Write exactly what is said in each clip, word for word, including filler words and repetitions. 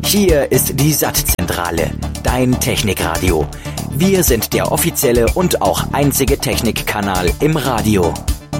Hier ist die S A T-Zentrale, dein Technikradio. Wir sind der offizielle und auch einzige Technikkanal im Radio.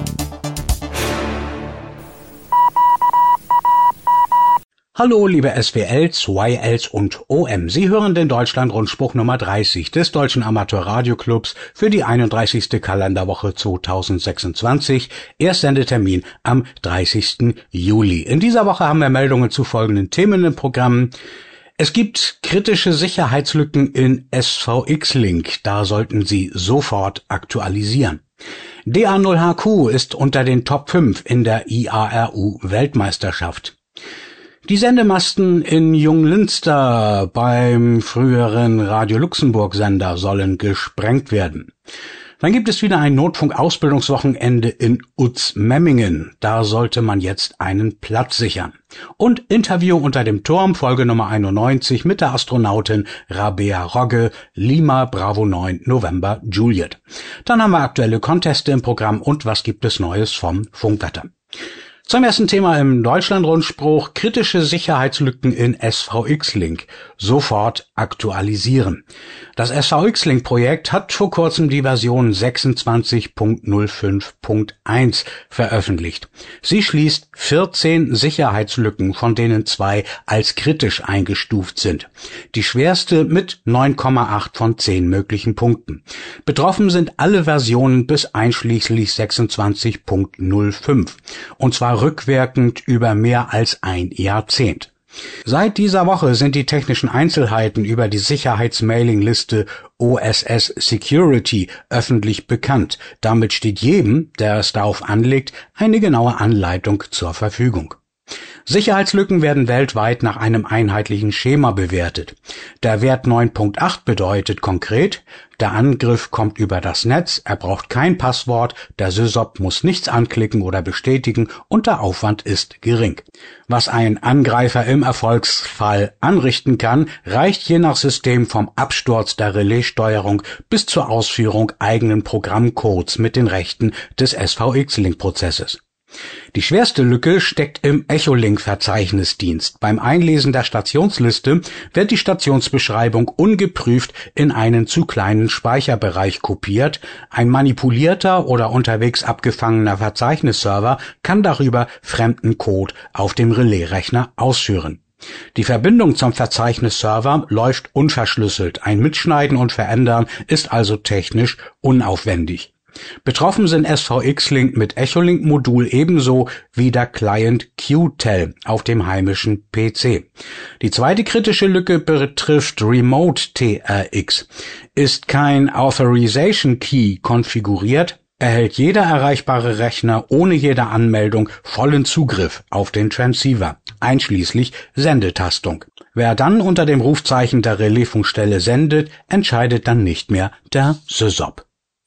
Hallo liebe S W Ls, Y Ls und O M. Sie hören den Deutschlandrundspruch Nummer dreißig des Deutschen Amateurradioclubs für die einunddreißigste Kalenderwoche zweitausendsechsundzwanzig. Erstsendetermin am dreißigsten Juli. In dieser Woche haben wir Meldungen zu folgenden Themen im Programm. Es gibt kritische Sicherheitslücken in S V X-Link. Da sollten Sie sofort aktualisieren. D A null H Q ist unter den Top fünf in der I A R U-Weltmeisterschaft. Die Sendemasten in Junglinster beim früheren Radio Luxemburg Sender sollen gesprengt werden. Dann gibt es wieder ein Notfunk-Ausbildungswochenende in Uzmemmingen. Da sollte man jetzt einen Platz sichern. Und Interview unter dem Turm, Folge Nummer einundneunzig mit der Astronautin Rabea Rogge, Lima Bravo neun November Juliet. Dann haben wir aktuelle Conteste im Programm und was gibt es Neues vom Funkwetter. Zum ersten Thema im Deutschlandrundspruch: kritische Sicherheitslücken in S V X-Link. Sofort aktualisieren. Das S V X-Link-Projekt hat vor kurzem die Version sechsundzwanzig Punkt null fünf Punkt eins veröffentlicht. Sie schließt vierzehn Sicherheitslücken, von denen zwei als kritisch eingestuft sind. Die schwerste mit neun Komma acht von zehn möglichen Punkten. Betroffen sind alle Versionen bis einschließlich sechsundzwanzig Punkt null fünf. Und zwar rückwirkend über mehr als ein Jahrzehnt. Seit dieser Woche sind die technischen Einzelheiten über die Sicherheitsmailingliste O S S Security öffentlich bekannt. Damit steht jedem, der es darauf anlegt, eine genaue Anleitung zur Verfügung. Sicherheitslücken werden weltweit nach einem einheitlichen Schema bewertet. Der Wert neun Punkt acht bedeutet konkret: der Angriff kommt über das Netz, er braucht kein Passwort, der Sysop muss nichts anklicken oder bestätigen und der Aufwand ist gering. Was ein Angreifer im Erfolgsfall anrichten kann, reicht je nach System vom Absturz der Relaissteuerung bis zur Ausführung eigenen Programmcodes mit den Rechten des S V X-Link-Prozesses. Die schwerste Lücke steckt im Echolink-Verzeichnisdienst. Beim Einlesen der Stationsliste wird die Stationsbeschreibung ungeprüft in einen zu kleinen Speicherbereich kopiert. Ein manipulierter oder unterwegs abgefangener Verzeichnisserver kann darüber fremden Code auf dem Relaisrechner ausführen. Die Verbindung zum Verzeichnisserver läuft unverschlüsselt. Ein Mitschneiden und Verändern ist also technisch unaufwendig. Betroffen sind S V X-Link mit Echolink-Modul ebenso wie der Client Q T E L auf dem heimischen P C. Die zweite kritische Lücke betrifft Remote T R X. Ist kein Authorization Key konfiguriert, erhält jeder erreichbare Rechner ohne jede Anmeldung vollen Zugriff auf den Transceiver, einschließlich Sendetastung. Wer dann unter dem Rufzeichen der Relaisfunkstelle sendet, entscheidet dann nicht mehr der Sysop.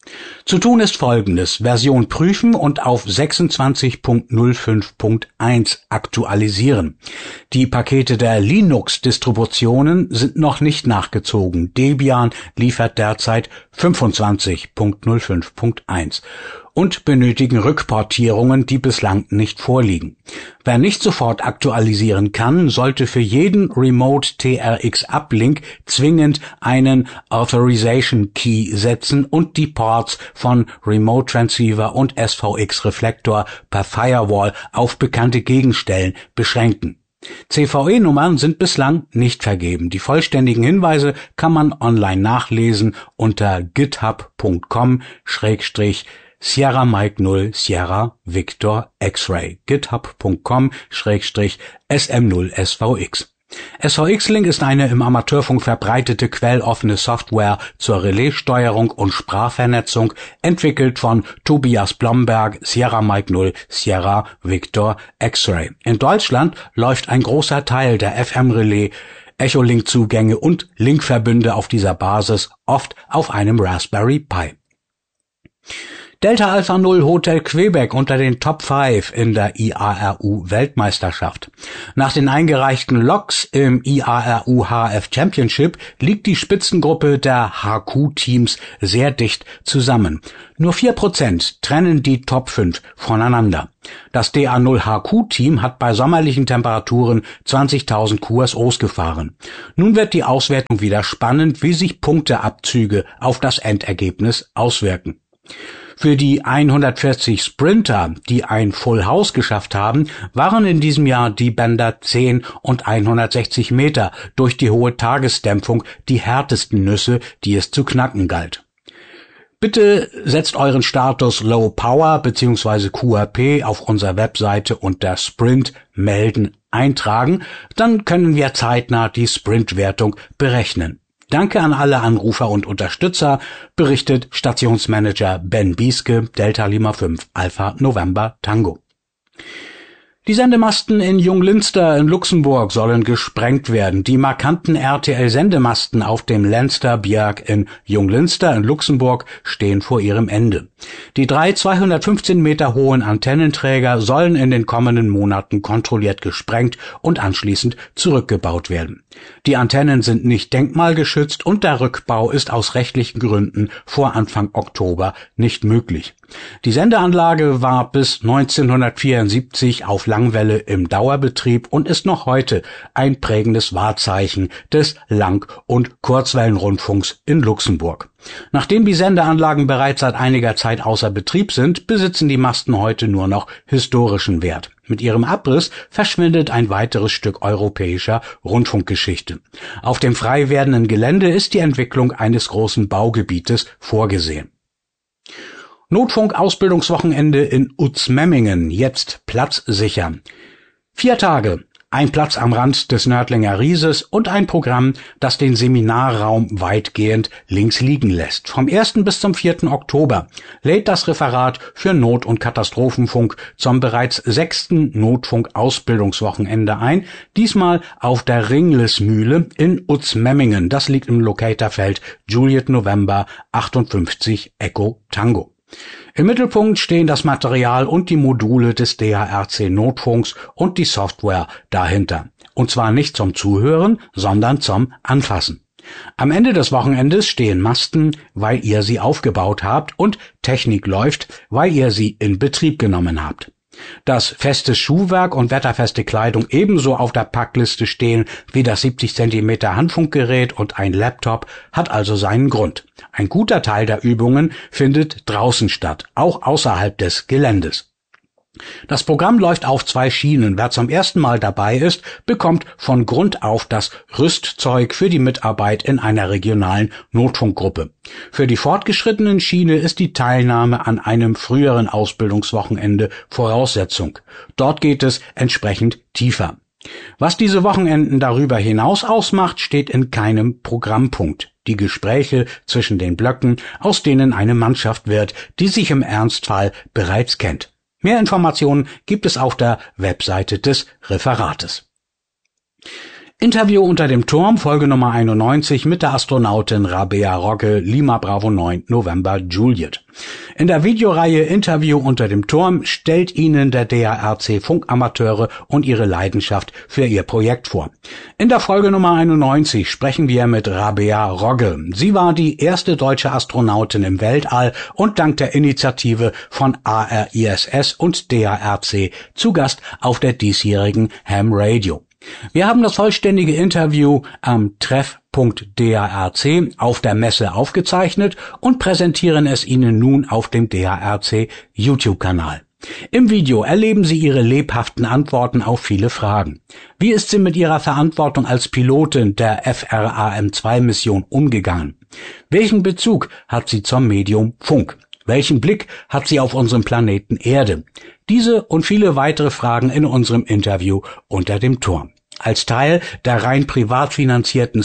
Zu tun ist Folgendes: Version prüfen und auf sechsundzwanzig Punkt null fünf Punkt eins aktualisieren. Die Pakete der Linux-Distributionen sind noch nicht nachgezogen. Debian liefert derzeit fünfundzwanzig Punkt null fünf Punkt eins und benötigen Rückportierungen, die bislang nicht vorliegen. Wer nicht sofort aktualisieren kann, sollte für jeden Remote T R X Uplink zwingend einen Authorization Key setzen und die Ports von Remote Transceiver und S V X Reflektor per Firewall auf bekannte Gegenstellen beschränken. C V E-Nummern sind bislang nicht vergeben. Die vollständigen Hinweise kann man online nachlesen unter github Punkt com Schrägstrich Sierra Mike null Sierra Victor X-Ray. github Punkt com Schrägstrich S M null S V X. S V X-Link ist eine im Amateurfunk verbreitete quelloffene Software zur Relaissteuerung und Sprachvernetzung, entwickelt von Tobias Blomberg, Sierra Mike null Sierra Victor X-Ray. In Deutschland läuft ein großer Teil der F M-Relais, Echolink-Zugänge und Linkverbünde auf dieser Basis, oft auf einem Raspberry Pi. Delta Alpha Null Hotel Quebec unter den Top fünf in der I A R U-Weltmeisterschaft. Nach den eingereichten Logs im I A R U H F Championship liegt die Spitzengruppe der H Q-Teams sehr dicht zusammen. Nur vier Prozent trennen die Top fünf voneinander. Das D A null H Q-Team hat bei sommerlichen Temperaturen zwanzigtausend Q S Os gefahren. Nun wird die Auswertung wieder spannend, wie sich Punkteabzüge auf das Endergebnis auswirken. Für die hundertvierzig Sprinter, die ein Full House geschafft haben, waren in diesem Jahr die Bänder zehn und hundertsechzig Meter durch die hohe Tagesdämpfung die härtesten Nüsse, die es zu knacken galt. Bitte setzt euren Status Low Power bzw. Q R P auf unserer Webseite unter Sprint melden eintragen, dann können wir zeitnah die Sprintwertung berechnen. Danke an alle Anrufer und Unterstützer, berichtet Stationsmanager Ben Bieske, Delta Lima fünf Alpha November Tango. Die Sendemasten in Junglinster in Luxemburg sollen gesprengt werden. Die markanten R T L-Sendemasten auf dem Lenster-Bjerg in Junglinster in Luxemburg stehen vor ihrem Ende. Die drei zweihundertfünfzehn Meter hohen Antennenträger sollen in den kommenden Monaten kontrolliert gesprengt und anschließend zurückgebaut werden. Die Antennen sind nicht denkmalgeschützt und der Rückbau ist aus rechtlichen Gründen vor Anfang Oktober nicht möglich. Die Sendeanlage war bis neunzehnhundertvierundsiebzig auf Langwelle im Dauerbetrieb und ist noch heute ein prägendes Wahrzeichen des Lang- und Kurzwellenrundfunks in Luxemburg. Nachdem die Sendeanlagen bereits seit einiger Zeit außer Betrieb sind, besitzen die Masten heute nur noch historischen Wert. Mit ihrem Abriss verschwindet ein weiteres Stück europäischer Rundfunkgeschichte. Auf dem frei werdenden Gelände ist die Entwicklung eines großen Baugebietes vorgesehen. Notfunk-Ausbildungswochenende in Uzmemmingen, jetzt platzsicher. Vier Tage, ein Platz am Rand des Nördlinger Rieses und ein Programm, das den Seminarraum weitgehend links liegen lässt. Vom ersten bis zum vierten Oktober lädt das Referat für Not- und Katastrophenfunk zum bereits sechsten Notfunk-Ausbildungswochenende ein, diesmal auf der Ringlesmühle in Uzmemmingen. Das liegt im Locatorfeld Juliet November achtundfünfzig Echo Tango. Im Mittelpunkt stehen das Material und die Module des D H R C Notfunks und die Software dahinter. Und zwar nicht zum Zuhören, sondern zum Anfassen. Am Ende des Wochenendes stehen Masten, weil ihr sie aufgebaut habt, und Technik läuft, weil ihr sie in Betrieb genommen habt. Dass festes Schuhwerk und wetterfeste Kleidung ebenso auf der Packliste stehen wie das siebzig Zentimeter Handfunkgerät und ein Laptop, hat also seinen Grund. Ein guter Teil der Übungen findet draußen statt, auch außerhalb des Geländes. Das Programm läuft auf zwei Schienen. Wer zum ersten Mal dabei ist, bekommt von Grund auf das Rüstzeug für die Mitarbeit in einer regionalen Notfunkgruppe. Für die fortgeschrittenen Schiene ist die Teilnahme an einem früheren Ausbildungswochenende Voraussetzung. Dort geht es entsprechend tiefer. Was diese Wochenenden darüber hinaus ausmacht, steht in keinem Programmpunkt. Die Gespräche zwischen den Blöcken, aus denen eine Mannschaft wird, die sich im Ernstfall bereits kennt. Mehr Informationen gibt es auf der Webseite des Referates. Interview unter dem Turm, Folge Nummer einundneunzig mit der Astronautin Rabea Rogge, Lima Bravo neun November Juliet. In der Videoreihe Interview unter dem Turm stellt Ihnen der D H R C Funkamateure und ihre Leidenschaft für ihr Projekt vor. In der Folge Nummer einundneunzig sprechen wir mit Rabea Rogge. Sie war die erste deutsche Astronautin im Weltall und dank der Initiative von A R I S S und D H R C zu Gast auf der diesjährigen Ham Radio. Wir haben das vollständige Interview am treff punkt d h r c auf der Messe aufgezeichnet und präsentieren es Ihnen nun auf dem D H R C YouTube-Kanal. Im Video erleben Sie ihre lebhaften Antworten auf viele Fragen. Wie ist sie mit ihrer Verantwortung als Pilotin der F R A M zwei Mission umgegangen? Welchen Bezug hat sie zum Medium Funk? Welchen Blick hat sie auf unseren Planeten Erde? Diese und viele weitere Fragen in unserem Interview unter dem Turm. Als Teil der rein privat finanzierten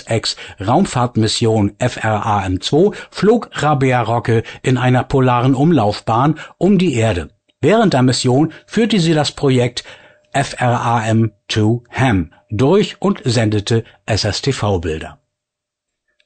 SpaceX-Raumfahrtmission F R A M zwei flog Rabea Rogge in einer polaren Umlaufbahn um die Erde. Während der Mission führte sie das Projekt F R A M zwei Ham durch und sendete S S T V-Bilder.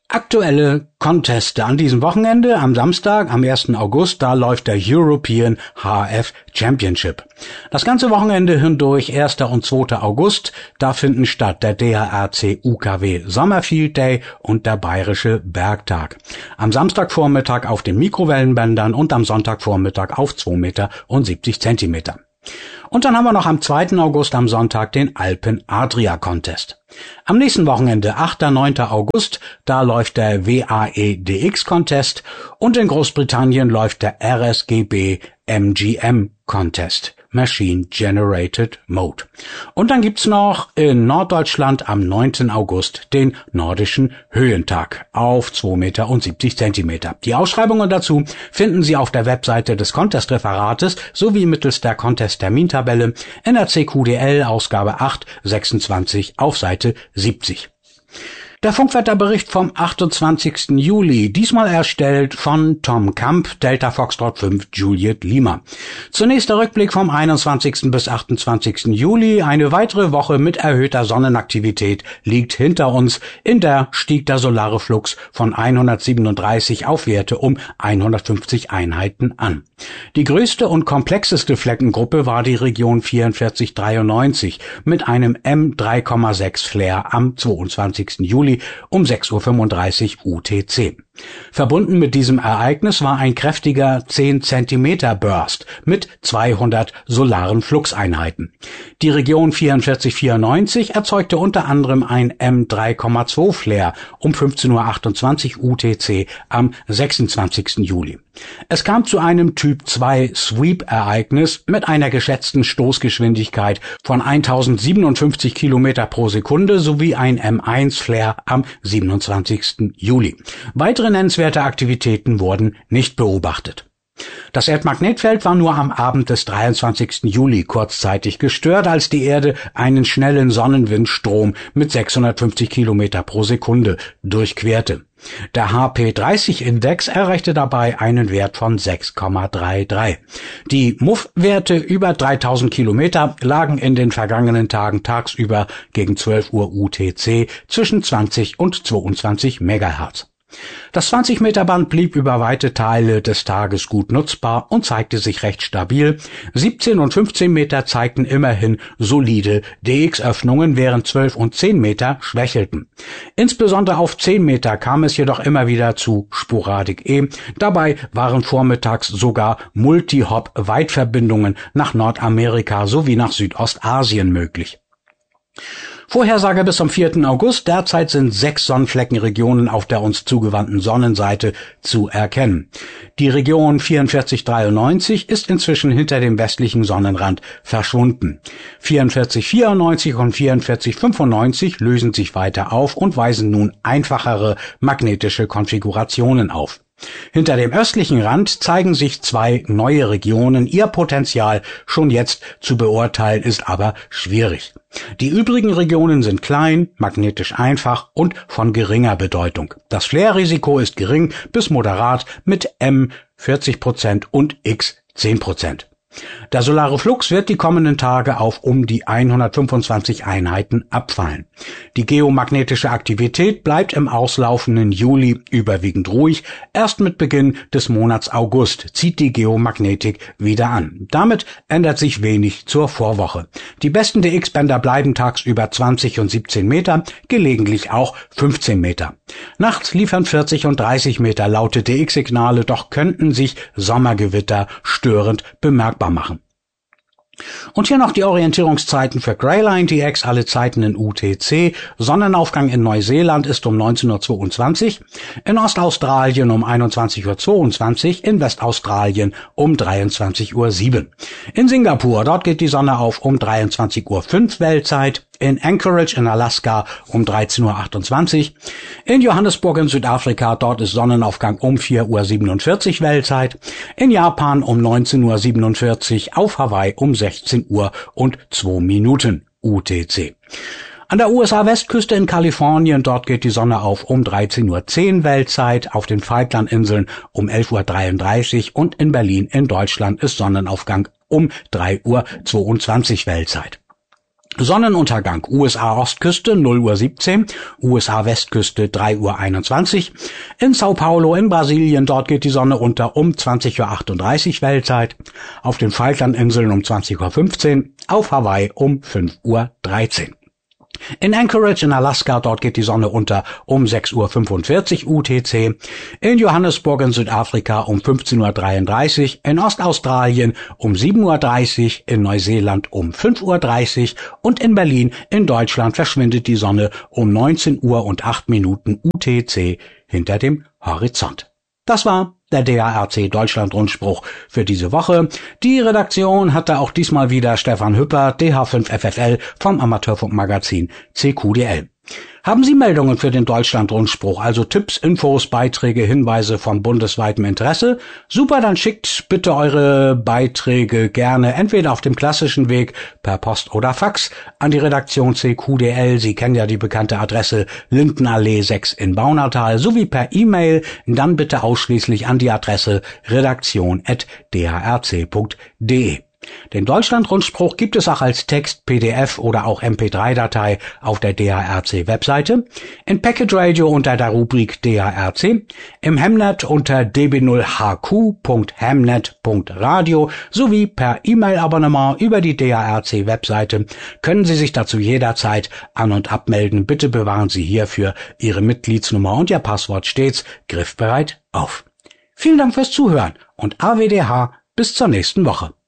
Aktuelle Conteste an diesem Wochenende, am Samstag, am ersten August, da läuft der European H F Championship. Das ganze Wochenende hindurch, erster und zweiter August, da finden statt der D H R C U K W Summerfield Day und der Bayerische Bergtag. Am Samstagvormittag auf den Mikrowellenbändern und am Sonntagvormittag auf zwei Meter und siebzig Zentimeter. Und dann haben wir noch am zweiten August am Sonntag den Alpen Adria Contest. Am nächsten Wochenende, achter und neunter August, da läuft der W A E D X Contest und in Großbritannien läuft der R S G B M G M Contest, Machine Generated Mode. Und dann gibt's noch in Norddeutschland am neunten August den Nordischen Höhentag auf zwei Meter und siebzig Zentimeter. Die Ausschreibungen dazu finden Sie auf der Webseite des Contest-Referates sowie mittels der Contest-Termintabelle N R C Q D L Ausgabe acht sechsundzwanzig auf Seite siebzig. Der Funkwetterbericht vom achtundzwanzigsten Juli, diesmal erstellt von Tom Kamp, Delta Foxtrot fünf Juliet Lima. Zunächst der Rückblick vom einundzwanzigsten bis achtundzwanzigsten Juli. Eine weitere Woche mit erhöhter Sonnenaktivität liegt hinter uns. In der stieg der solare Flux von hundertsiebenunddreißig auf Werte um hundertfünfzig Einheiten an. Die größte und komplexeste Fleckengruppe war die Region vierundvierzig dreiundneunzig mit einem M drei Komma sechs Flare am zweiundzwanzigsten Juli um sechs Uhr fünfunddreißig U T C. Verbunden mit diesem Ereignis war ein kräftiger zehn Zentimeter Burst mit zweihundert solaren Fluxeinheiten. Die Region vierundvierzig vierundneunzig erzeugte unter anderem ein M drei Komma zwei Flare um fünfzehn Uhr achtundzwanzig U T C am sechsundzwanzigsten Juli. Es kam zu einem Typ zwei Sweep-Ereignis mit einer geschätzten Stoßgeschwindigkeit von tausendsiebenundfünfzig Kilometer pro Sekunde sowie ein M eins Flare am siebenundzwanzigsten Juli. Weitere nennenswerte Aktivitäten wurden nicht beobachtet. Das Erdmagnetfeld war nur am Abend des dreiundzwanzigsten Juli kurzzeitig gestört, als die Erde einen schnellen Sonnenwindstrom mit sechshundertfünfzig Kilometer pro Sekunde durchquerte. Der H P dreißig Index erreichte dabei einen Wert von sechs Komma dreiunddreißig. Die M U F-Werte über dreitausend Kilometer lagen in den vergangenen Tagen tagsüber gegen zwölf Uhr U T C zwischen zwanzig und zweiundzwanzig Megahertz. Das zwanzig Meter Band blieb über weite Teile des Tages gut nutzbar und zeigte sich recht stabil. siebzehn und fünfzehn Meter zeigten immerhin solide D X-Öffnungen, während zwölf und zehn Meter schwächelten. Insbesondere auf zehn Meter kam es jedoch immer wieder zu Sporadik E. Dabei waren vormittags sogar Multi-Hop-Weitverbindungen nach Nordamerika sowie nach Südostasien möglich. Vorhersage bis zum vierten August. Derzeit sind sechs Sonnenfleckenregionen auf der uns zugewandten Sonnenseite zu erkennen. Die Region vierundvierzig dreiundneunzig ist inzwischen hinter dem westlichen Sonnenrand verschwunden. vierundvierzig vierundneunzig und vierundvierzig fünfundneunzig lösen sich weiter auf und weisen nun einfachere magnetische Konfigurationen auf. Hinter dem östlichen Rand zeigen sich zwei neue Regionen. Ihr Potenzial schon jetzt zu beurteilen ist aber schwierig. Die übrigen Regionen sind klein, magnetisch einfach und von geringer Bedeutung. Das Flare-Risiko ist gering bis moderat mit M vierzig Prozent und X zehn Prozent. Der solare Flux wird die kommenden Tage auf um die hundertfünfundzwanzig Einheiten abfallen. Die geomagnetische Aktivität bleibt im auslaufenden Juli überwiegend ruhig. Erst mit Beginn des Monats August zieht die Geomagnetik wieder an. Damit ändert sich wenig zur Vorwoche. Die besten D X-Bänder bleiben tagsüber zwanzig und siebzehn Meter, gelegentlich auch fünfzehn Meter. Nachts liefern vierzig und dreißig Meter laute D X-Signale, doch könnten sich Sommergewitter störend bemerkbar machen. Und hier noch die Orientierungszeiten für Greyline D X, alle Zeiten in U T C. Sonnenaufgang in Neuseeland ist um neunzehn Uhr zweiundzwanzig, in Ostaustralien um einundzwanzig Uhr zweiundzwanzig, in Westaustralien um dreiundzwanzig Uhr sieben. In Singapur, dort geht die Sonne auf um dreiundzwanzig Uhr fünf Weltzeit. In Anchorage in Alaska um dreizehn Uhr achtundzwanzig. In Johannesburg in Südafrika, dort ist Sonnenaufgang um vier Uhr siebenundvierzig Weltzeit. In Japan um neunzehn Uhr siebenundvierzig. Auf Hawaii um sechzehn Uhr und zwei Minuten U T C. An der U S A-Westküste in Kalifornien, dort geht die Sonne auf um dreizehn Uhr zehn Weltzeit, auf den Falklandinseln um elf Uhr dreiunddreißig und in Berlin in Deutschland ist Sonnenaufgang um drei Uhr zweiundzwanzig Weltzeit. Sonnenuntergang U S A Ostküste null Uhr siebzehn, U S A Westküste drei Uhr einundzwanzig. In Sao Paulo in Brasilien, dort geht die Sonne unter um zwanzig Uhr achtunddreißig Weltzeit. Auf den Falklandinseln um zwanzig Uhr fünfzehn. Auf Hawaii um fünf Uhr dreizehn. In Anchorage in Alaska, dort geht die Sonne unter um sechs Uhr fünfundvierzig U T C. In Johannesburg in Südafrika um fünfzehn Uhr dreiunddreißig. In Ostaustralien um sieben Uhr dreißig. In Neuseeland um fünf Uhr dreißig. Und in Berlin in Deutschland verschwindet die Sonne um neunzehn Uhr und acht Minuten U T C hinter dem Horizont. Das war der D A R C Deutschland-Rundspruch für diese Woche. Die Redaktion hatte auch diesmal wieder Stefan Hüpper, D H fünf F F L vom Amateurfunkmagazin C Q D L. Haben Sie Meldungen für den Deutschland-Rundspruch, also Tipps, Infos, Beiträge, Hinweise von bundesweitem Interesse? Super, dann schickt bitte eure Beiträge gerne entweder auf dem klassischen Weg per Post oder Fax an die Redaktion C Q D L. Sie kennen ja die bekannte Adresse Lindenallee sechs in Baunatal, sowie per E-Mail, dann bitte ausschließlich an die Adresse redaktion at d h r c punkt d e. Den Deutschland-Rundspruch gibt es auch als Text, P D F oder auch M P drei Datei auf der D H R C-Webseite, in Packet Radio unter der Rubrik D H R C, im Hemnet unter d b null h q punkt hemnet punkt radio sowie per E-Mail-Abonnement über die D H R C-Webseite können Sie sich dazu jederzeit an- und abmelden. Bitte bewahren Sie hierfür Ihre Mitgliedsnummer und Ihr Passwort stets griffbereit auf. Vielen Dank fürs Zuhören und A W D H bis zur nächsten Woche.